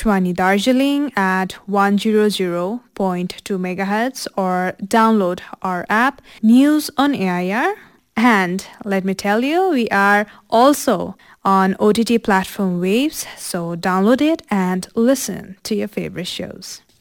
Akashwani Darjeeling at 100.2 megahertz or download our app News on AIR. And let me tell you, we are also on OTT platform Waves, so download it and listen to your favorite shows.